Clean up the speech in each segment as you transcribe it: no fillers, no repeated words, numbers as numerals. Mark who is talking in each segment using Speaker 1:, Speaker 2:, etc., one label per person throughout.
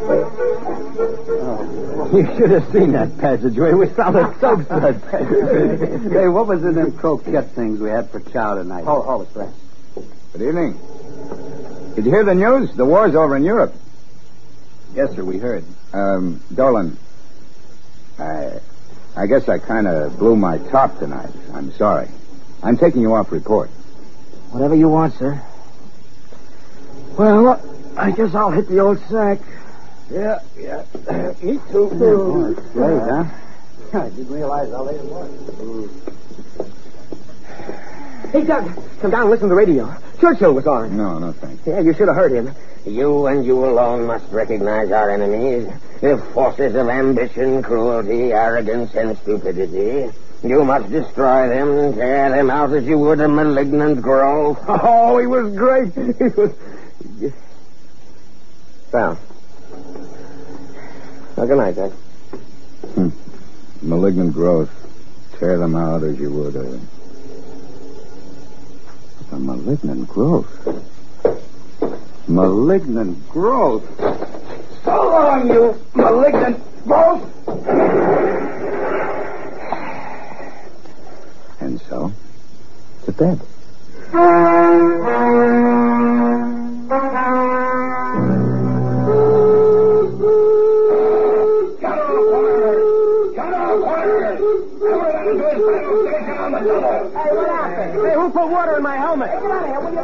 Speaker 1: Oh, you should have seen that passageway. We sounded so good. Hey, what was in them croquette things we had for chow tonight?
Speaker 2: Hold it, friend.
Speaker 3: Good evening. Did you hear the news? The war's over in Europe.
Speaker 1: Yes, sir, we heard.
Speaker 3: Dolan, I guess I kind of blew my top tonight. I'm sorry. I'm taking you off report.
Speaker 2: Whatever you want, sir. Well, I guess I'll hit the old sack. Yeah. Me too.
Speaker 1: Oh, it's great, huh?
Speaker 2: I didn't realize how late it was. Hey, Doug, come down and listen to the radio. Churchill was on.
Speaker 3: No, thanks.
Speaker 2: Yeah, you should have heard him. You and you alone must recognize our enemies, the forces of ambition, cruelty, arrogance, and stupidity. You must destroy them and tear them out as you would a malignant growth. Oh, he was great. He was... Well, good night, Doug.
Speaker 3: Malignant growth. Tear them out as you would a malignant growth. Malignant growth.
Speaker 2: So long, you malignant growth.
Speaker 3: And so, to bed.
Speaker 2: Hey, what happened? Hey, who put water in my helmet? Hey, get out of here. What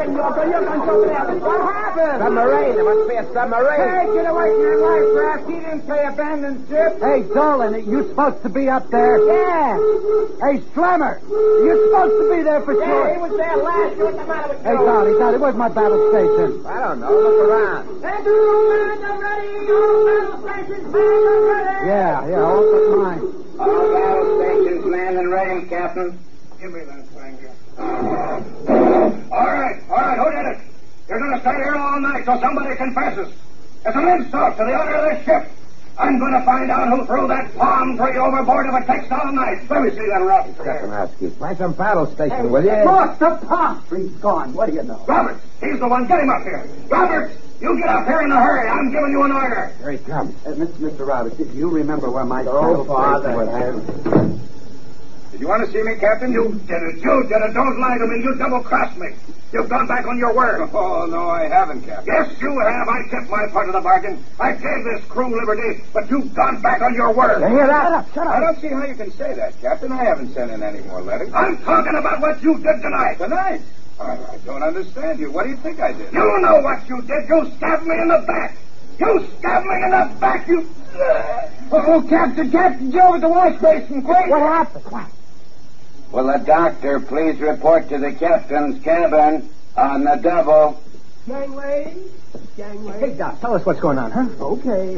Speaker 2: happened? Submarine. There must be a submarine. Hey, get away from your life raft. He didn't say abandoned ship.
Speaker 1: Hey, Dolan, you supposed to be up there?
Speaker 2: Yeah.
Speaker 1: Hey, Schlemmer, you're supposed to be there for sure.
Speaker 2: Yeah, he was there last year. What's the matter with you?
Speaker 1: Hey, Dolly, where's my battle station?
Speaker 3: I don't know. Look around.
Speaker 2: Hey, man, I'm ready. All battle stations, man, I'm ready.
Speaker 1: Yeah, all but mine.
Speaker 4: All battle stations manned and ready, Captain. Give me that thing here. All right. Who did it? You're going to stay here all night till somebody confesses. It's an insult to the honor of this ship. I'm going to find out who threw that palm tree overboard of a textile knife. Let me see that rotten
Speaker 3: Stefanowski, find some battle station, will you?
Speaker 1: Look, the palm tree's gone. What do you know?
Speaker 4: Roberts, he's the one. Get him up here. Roberts, you get up here in a hurry. I'm giving you an order.
Speaker 3: Here he comes.
Speaker 1: Mr. Roberts, do you remember where my
Speaker 3: Oh, Father.
Speaker 4: Did you want to see me, Captain? You did it. Don't lie to me. You double-crossed me. You've gone back on your word.
Speaker 3: Oh, no, I haven't, Captain.
Speaker 4: Yes, you have. I kept my part of the bargain. I gave this crew liberty, but you've gone back on your word.
Speaker 2: You hear that? Shut up.
Speaker 3: I don't see how you can say that, Captain. I haven't sent in any more letters.
Speaker 4: I'm talking about what you did tonight.
Speaker 3: Tonight? I don't understand you. What do you think I did?
Speaker 4: You know what you did. You stabbed me in the back. You stabbed me in the back. You...
Speaker 2: Oh, Captain, Joe at the wash basin, quick. What happened? What?
Speaker 4: Will the doctor please report to the captain's cabin on the double?
Speaker 2: Gangway. Hey, Doc, tell us what's going on, huh? Okay.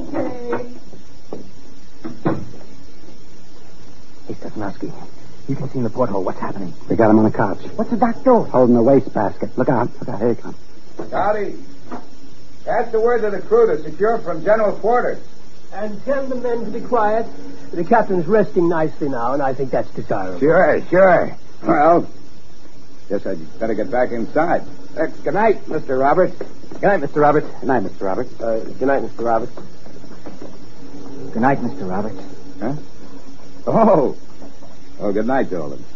Speaker 2: Hey, Stefanowski, you can see in the porthole what's happening.
Speaker 1: They got him on the couch.
Speaker 2: What's the doc doing?
Speaker 1: Holding the wastebasket. Look out. Here he comes.
Speaker 3: Howdy. Pass the word to the crew to secure from general quarters.
Speaker 5: And tell the men to be quiet. The captain's resting nicely now, and I think that's desirable.
Speaker 3: Sure. Well, guess I'd better get back inside. Good night, Mr. Roberts.
Speaker 1: Good night, Mr. Roberts. Good night, Mr. Roberts.
Speaker 2: Good night, Mr. Roberts.
Speaker 1: Good night, Mr. Roberts.
Speaker 3: Huh? Oh, good night, Dolan.